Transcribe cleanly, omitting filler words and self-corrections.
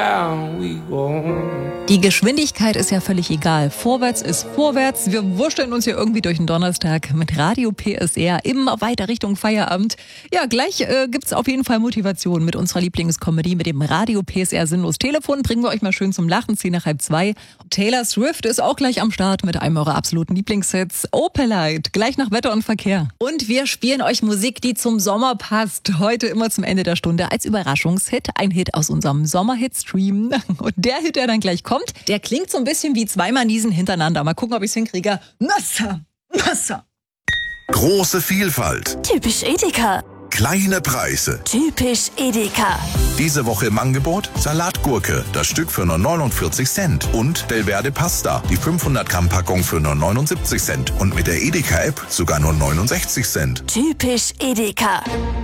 Die Geschwindigkeit ist ja völlig egal. Vorwärts ist vorwärts. Wir wursteln uns hier irgendwie durch den Donnerstag mit Radio PSR immer weiter Richtung Feierabend. Ja, gleich gibt's auf jeden Fall Motivation mit unserer Lieblingscomedy, mit dem Radio PSR Sinnlos Telefon. Bringen wir euch mal schön zum Lachen, 1:10. Taylor Swift ist auch gleich am Start mit einem eurer absoluten Lieblingshits. Opelite, gleich nach Wetter und Verkehr. Und wir spielen euch Musik, die zum Sommer passt. Heute immer zum Ende der Stunde als Überraschungshit. Ein Hit aus unserem Sommerhit-Stream. Und der Hit, der dann gleich kommt, der klingt so ein bisschen wie zweimal Niesen hintereinander. Mal gucken, ob ich es hinkriege. Nasser, Nasser. Große Vielfalt. Typisch Edeka. Kleine Preise. Typisch Edeka. Diese Woche im Angebot Salatgurke, das Stück für nur 49 Cent. Und Delverde Pasta, die 500 Gramm Packung für nur 79 Cent. Und mit der Edeka-App sogar nur 69 Cent. Typisch Edeka.